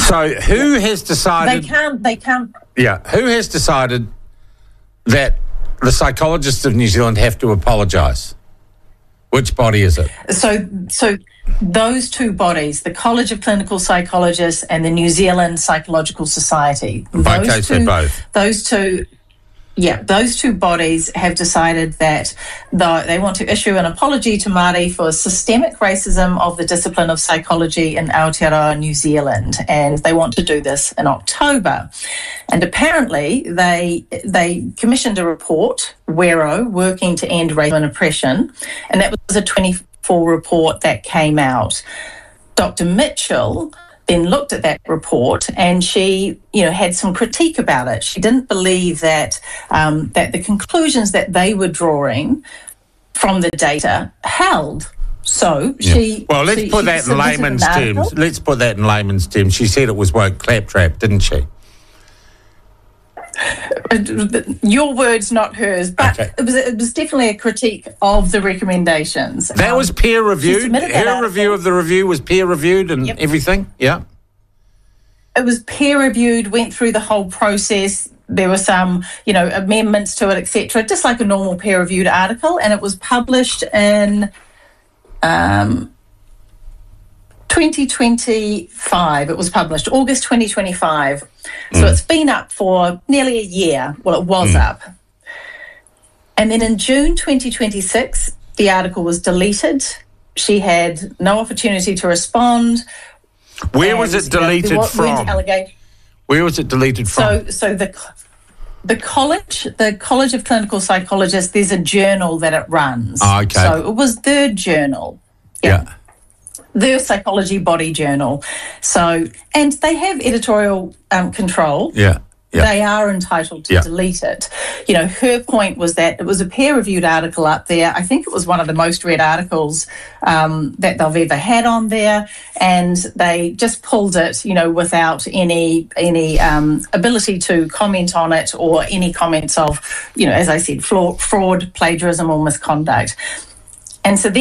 So who has decided... They can't... Yeah, who has decided that the psychologists of New Zealand have to apologise? Which body is it? So those two bodies, the College of Clinical Psychologists and the New Zealand Psychological Society. Both. Those two bodies have decided that they want to issue an apology to Māori for systemic racism of the discipline of psychology in Aotearoa, New Zealand, and they want to do this in October. And apparently they commissioned a report, Wero, Working to End Racism and Oppression, and that was a 24 report that came out. Dr. Mitchell then looked at that report and she, had some critique about it. She didn't believe that that the conclusions that they were drawing from the data held. So she... Well, let's put that in layman's terms. Let's put that in layman's terms. She said it was woke claptrap, didn't she? Your words, not hers, but okay. It was definitely a critique of the recommendations. That was peer reviewed. Her review of the review was peer reviewed and everything. Yeah, it was peer reviewed. Went through the whole process. There were some, amendments to it, etc. Just like a normal peer reviewed article, and it was published in 2025. It was published August 2025. So it's been up for nearly a year. Well, it was up. And then in June 2026, the article was deleted. She had no opportunity to respond. Where was it deleted from? Where was it deleted from? So the College of Clinical Psychologists, there's a journal that it runs. Oh, okay. So it was their journal. Yeah. Their psychology body journal. So, and they have editorial control. Yeah. They are entitled to delete it. Her point was that it was a peer-reviewed article up there. I think it was one of the most read articles that they've ever had on there, and they just pulled it, without any ability to comment on it or any comments of, as I said, fraud, plagiarism, or misconduct. And so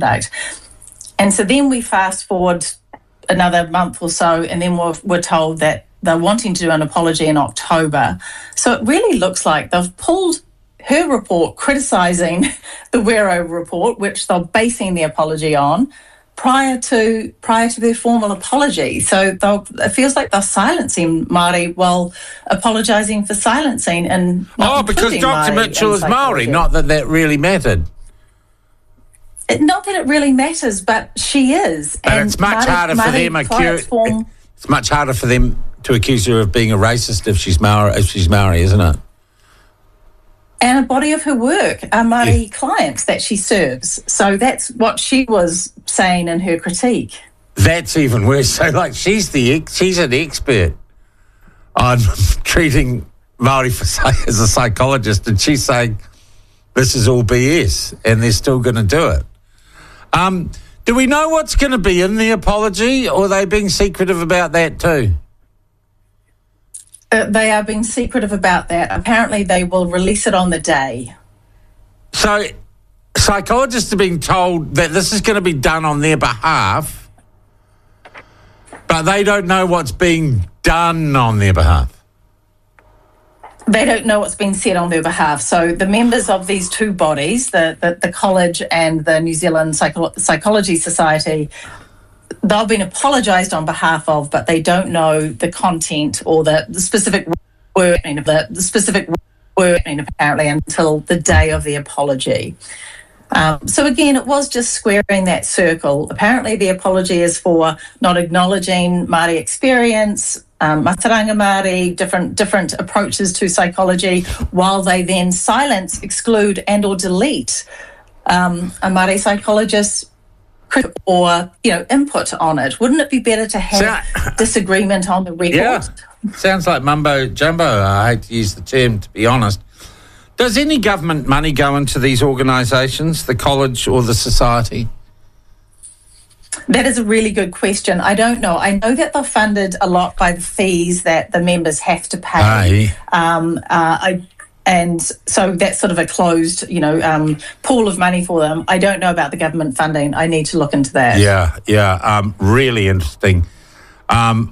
then we fast forward another month or so, and then we're told that they're wanting to do an apology in October. So it really looks like they've pulled her report criticising the Wero report, which they're basing the apology on, prior to their formal apology. So it feels like they're silencing Māori while apologising for silencing and not because Dr. Mitchell is Māori, not that really mattered. Not that it really matters, but she is. But it's much harder for them. It's much harder for them to accuse her of being a racist if she's Māori, isn't it? And a body of her work are Māori clients that she serves. So that's what she was saying in her critique. That's even worse. So, she's an expert on treating Māori as a psychologist, and she's saying this is all BS, and they're still going to do it. Do we know what's going to be in the apology, or are they being secretive about that too? They are being secretive about that. Apparently they will release it on the day. So psychologists are being told that this is going to be done on their behalf, but they don't know what's being done on their behalf. They don't know what's been said on their behalf. So the members of these two bodies, the college and the New Zealand Psychology Society, they've been apologised on behalf of, but they don't know the content or the specific wording of the specific wording, apparently, until the day of the apology. So again, it was just squaring that circle. Apparently the apology is for not acknowledging Māori experience, Mataranga Māori, different approaches to psychology, while they then silence, exclude and or delete a Māori psychologist or input on it. Wouldn't it be better to have disagreement on the record? Yeah, sounds like mumbo jumbo. I hate to use the term, to be honest. Does any government money go into these organisations, the college or the society? That is a really good question. I don't know. I know that they're funded a lot by the fees that the members have to pay. And so that's sort of a closed, pool of money for them. I don't know about the government funding. I need to look into that. Yeah, really interesting.